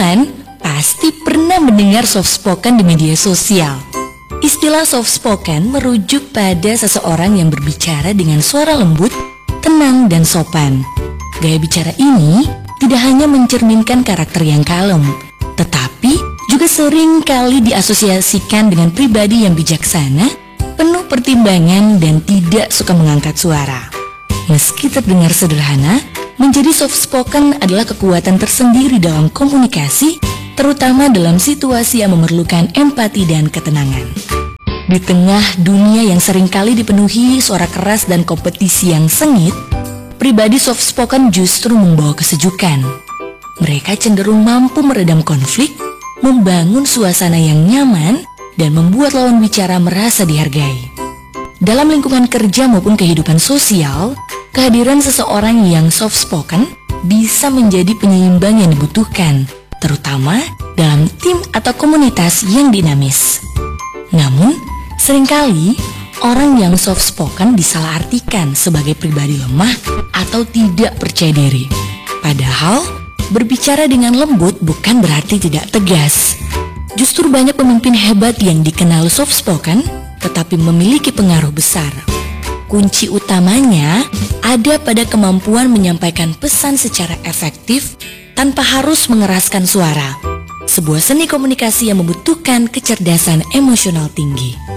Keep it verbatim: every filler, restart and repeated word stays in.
teman-teman pasti pernah mendengar soft spoken di media sosial. Istilah soft spoken merujuk pada seseorang yang berbicara dengan suara lembut, tenang, dan sopan. Gaya bicara ini tidak hanya mencerminkan karakter yang kalem, tetapi juga sering kali diasosiasikan dengan pribadi yang bijaksana, penuh pertimbangan, dan tidak suka mengangkat suara. Meski terdengar sederhana, menjadi soft spoken adalah kekuatan tersendiri dalam komunikasi, terutama dalam situasi yang memerlukan empati dan ketenangan. Di tengah dunia yang seringkali dipenuhi suara keras dan kompetisi yang sengit, pribadi soft spoken justru membawa kesejukan. Mereka cenderung mampu meredam konflik, membangun suasana yang nyaman, dan membuat lawan bicara merasa dihargai. Dalam lingkungan kerja maupun kehidupan sosial, kehadiran seseorang yang soft spoken bisa menjadi penyeimbang yang dibutuhkan, terutama dalam tim atau komunitas yang dinamis. Namun, seringkali orang yang soft spoken disalahartikan sebagai pribadi lemah atau tidak percaya diri. Padahal, berbicara dengan lembut bukan berarti tidak tegas. Justru banyak pemimpin hebat yang dikenal soft spoken, tetapi memiliki pengaruh besar. Kunci utamanya ada pada kemampuan menyampaikan pesan secara efektif tanpa harus mengeraskan suara. Sebuah seni komunikasi yang membutuhkan kecerdasan emosional tinggi.